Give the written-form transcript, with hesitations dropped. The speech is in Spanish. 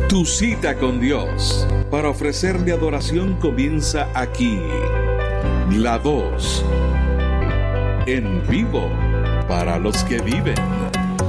Tu cita con Dios para ofrecerle adoración comienza aquí. La Voz, en vivo para los que viven.